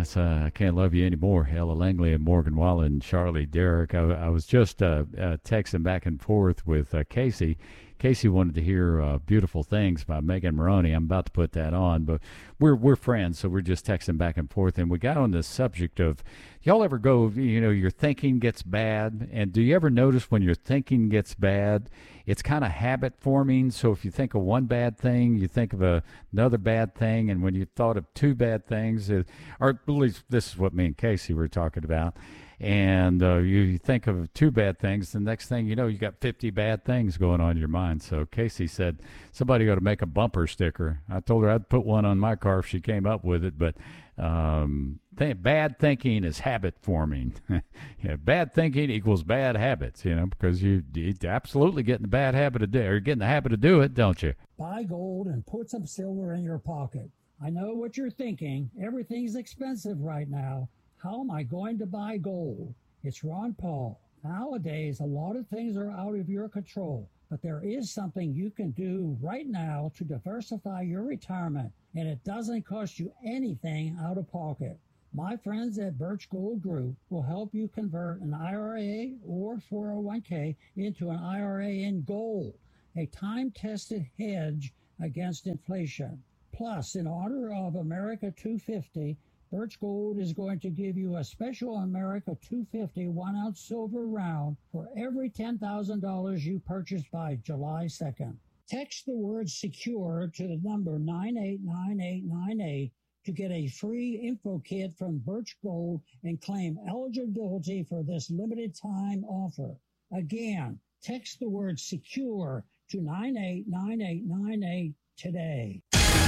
That's I Can't Love You Anymore. Ella Langley and Morgan Wallen and Charlie Derrick. I was just texting back and forth with Casey. Casey wanted to hear "Beautiful Things" by Megan Maroney. I'm about to put that on, but we're friends, so we're just texting back and forth. And we got on the subject of, y'all ever go, your thinking gets bad, and do you ever notice when your thinking gets bad, it's kind of habit forming? So if you think of one bad thing, you think of another bad thing, and when you thought of two bad things, or at least this is what me and Casey were talking about, and you think of two bad things, the next thing you know, you got 50 bad things going on in your mind. So Casey said somebody ought to make a bumper sticker. I told her I'd put one on my car if she came up with it, but bad thinking is habit forming. Yeah, bad thinking equals bad habits, because you absolutely get in the bad habit of getting the habit to do it, don't you? Buy gold and put some silver in your pocket. I know what you're thinking. Everything's expensive right now. How am I going to buy gold? It's Ron Paul. Nowadays, a lot of things are out of your control, but there is something you can do right now to diversify your retirement, and it doesn't cost you anything out of pocket. My friends at Birch Gold Group will help you convert an IRA or 401k into an IRA in gold, a time-tested hedge against inflation. Plus, in honor of America 250, Birch Gold is going to give you a special America 250 1-ounce silver round for every $10,000 you purchase by July 2nd. Text the word SECURE to the number 989898 to get a free info kit from Birch Gold and claim eligibility for this limited time offer. Again, text the word SECURE to 989898 today.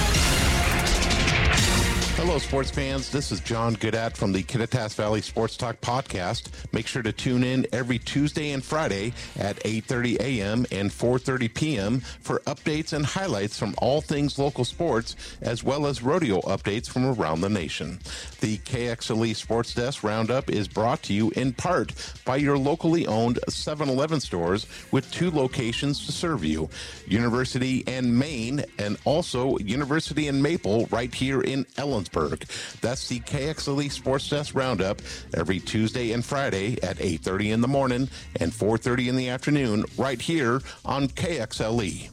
Hello, sports fans. This is John Goodat from the Kittitas Valley Sports Talk podcast. Make sure to tune in every Tuesday and Friday at 8:30 a.m. and 4:30 p.m. for updates and highlights from all things local sports, as well as rodeo updates from around the nation. The KXLE Sports Desk Roundup is brought to you in part by your locally owned 7-Eleven stores with 2 locations to serve you, University and Maine, and also University and Maple right here in Ellensburg. That's the KXLE Sports Desk Roundup every Tuesday and Friday at 8:30 in the morning and 4:30 in the afternoon right here on KXLE.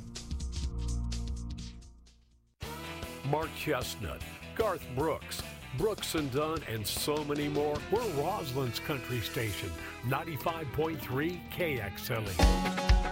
Mark Chestnut, Garth Brooks, Brooks and Dunn, and so many more. We're Roslyn's country station, 95.3 KXLE.